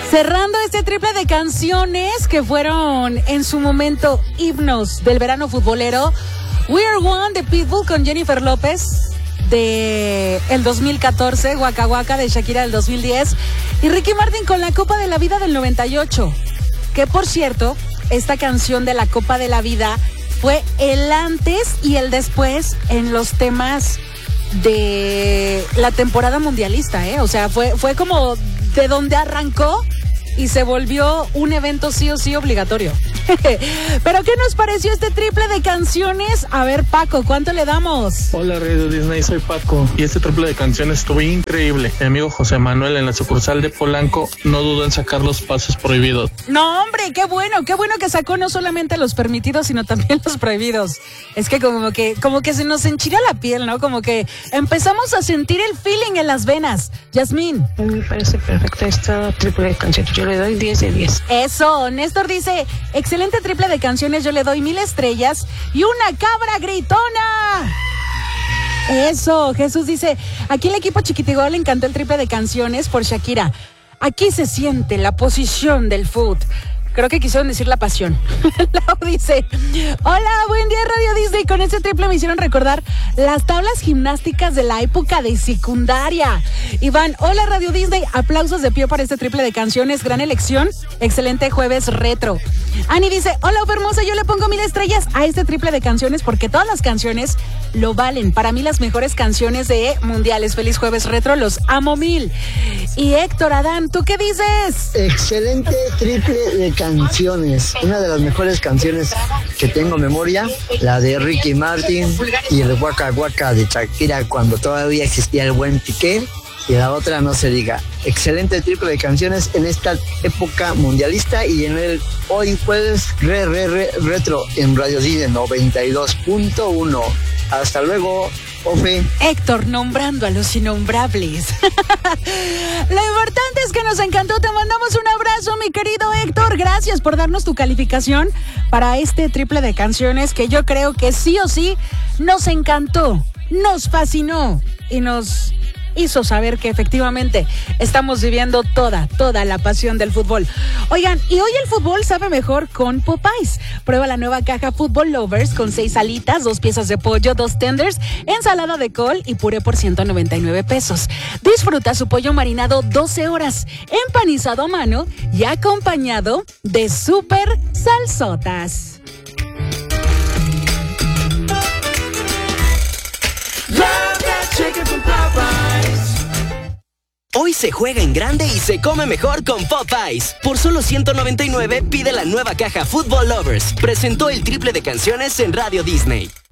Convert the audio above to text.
Cerrando este triple de canciones que fueron en su momento himnos del verano futbolero, We Are One de Pitbull con Jennifer López de el 2014, Waka Waka de Shakira del 2010 y Ricky Martin con La Copa de la Vida del 98. Que por cierto, esta canción de La Copa de la Vida fue el antes y el después en los temas de la temporada mundialista, O sea, fue como de donde arrancó y se volvió un evento sí o sí obligatorio. Pero ¿qué nos pareció este triple de canciones? A ver, Paco, ¿cuánto le damos? Hola, Radio Disney, soy Paco y este triple de canciones estuvo increíble. Mi amigo José Manuel en la sucursal de Polanco no dudó en sacar los pasos prohibidos. No, hombre, qué bueno que sacó no solamente los permitidos, sino también los prohibidos. Es que como que se nos enchila la piel, ¿no? Como que empezamos a sentir el feeling en las venas. Yasmín. A mí me parece perfecta esta triple de canciones. Yo le doy 10 de 10. Eso, Néstor dice, excelente triple de canciones, yo le doy 1000 estrellas y una cabra gritona. Eso, Jesús dice, aquí el equipo Chiquitigol le encantó el triple de canciones por Shakira. Aquí se siente la posición del foot. Creo que quisieron decir la pasión. Lau dice, hola, buen día Radio Disney. Con este triple me hicieron recordar las tablas gimnásticas de la época de secundaria. Iván, hola Radio Disney. Aplausos de pie para este triple de canciones. Gran elección. Excelente jueves retro. Ani dice, hola, hermosa. Yo le pongo 1000 estrellas a este triple de canciones porque todas las canciones lo valen. Para mí las mejores canciones de mundiales. Feliz jueves retro. Los amo 1000. Y Héctor Adán, ¿tú qué dices? Excelente triple de canciones, una de las mejores canciones que tengo memoria, la de Ricky Martin y el Waka Waka de Shakira cuando todavía existía el buen Piqué, y la otra no se diga. Excelente triple de canciones en esta época mundialista y en el hoy jueves retro en Radio Disney 92.1. Hasta luego, Ofe. Héctor nombrando a los innombrables. Lo importante es que nos encantó. Te mandamos un abrazo, mi querido Héctor. Gracias por darnos tu calificación para este triple de canciones que yo creo que sí o sí nos encantó, nos fascinó y nos hizo saber que efectivamente estamos viviendo toda la pasión del fútbol. Oigan, y hoy el fútbol sabe mejor con Popeyes. Prueba la nueva caja Football Lovers con 6 alitas, 2 piezas de pollo, 2 tenders, ensalada de col y puré por 199 pesos. Disfruta su pollo marinado 12 horas, empanizado a mano y acompañado de súper salsotas. Hoy se juega en grande y se come mejor con Popeyes. Por solo 199 pide la nueva caja Football Lovers. Presentó el triple de canciones en Radio Disney.